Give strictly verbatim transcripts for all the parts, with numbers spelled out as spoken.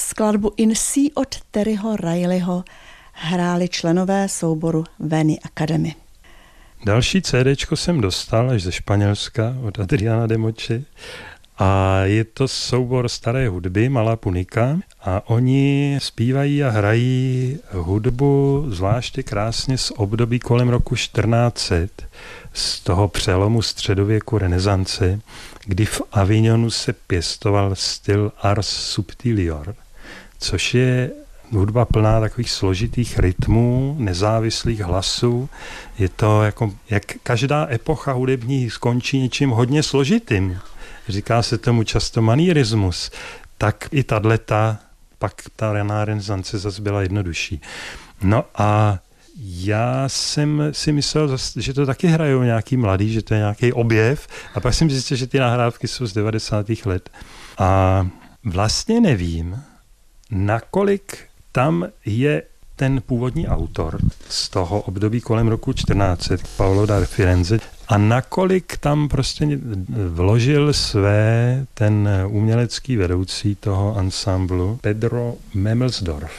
skladbu In C od Terryho Rileyho hráli členové souboru Veni Academy. Další CDčko jsem dostal až ze Španělska od Adriana de Moche a je to soubor staré hudby Malá Punika a oni zpívají a hrají hudbu zvláště krásně z období kolem roku čtrnáct set, z toho přelomu středověku renesance, kdy v Avignonu se pěstoval styl ars subtilior, což je hudba plná takových složitých rytmů, nezávislých hlasů. Je to jako, jak každá epocha hudební skončí něčím hodně složitým. Říká se tomu často manierismus. Tak i tato, pak ta raná renesance zase byla jednodušší. No a já jsem si myslel, že to taky hrajou nějaký mladý, že to je nějaký objev a pak jsem zjistil, že ty nahrávky jsou z devadesátých let. A vlastně nevím, nakolik tam je ten původní autor z toho období kolem roku čtrnáct set, Paolo da Firenze, a nakolik tam prostě vložil své ten umělecký vedoucí toho ansamblu Pedro Memelsdorf.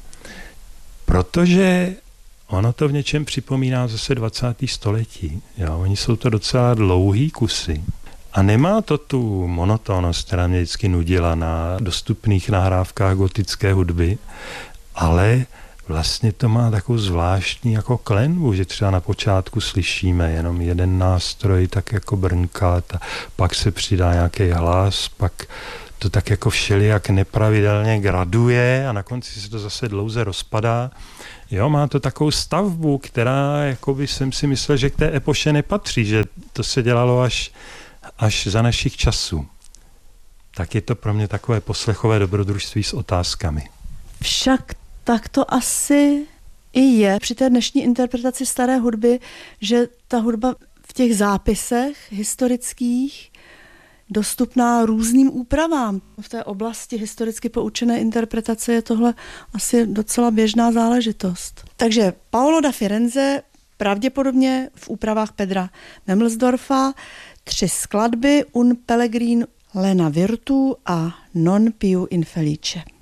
Protože ono to v něčem připomíná zase dvacátého století. Jo? Oni jsou to docela dlouhý kusy. A nemá to tu monotónnost, která mě vždycky nudila na dostupných nahrávkách gotické hudby, ale vlastně to má takovou zvláštní jako klenbu, že třeba na počátku slyšíme jenom jeden nástroj tak jako brnkat a pak se přidá nějaký hlas, pak to tak jako všelijak nepravidelně graduje a na konci se to zase dlouze rozpadá. Jo, má to takovou stavbu, která jakoby jsem si myslel, že k té epoše nepatří, že to se dělalo až, až za našich časů. Tak je to pro mě takové poslechové dobrodružství s otázkami. Však tak to asi i je při té dnešní interpretaci staré hudby, že ta hudba v těch zápisech historických dostupná různým úpravám. V té oblasti historicky poučené interpretace je tohle asi docela běžná záležitost. Takže Paolo da Firenze pravděpodobně v úpravách Pedra Memelsdorfa tři skladby Un Pellegrin Lena Virtu a Non più infelice.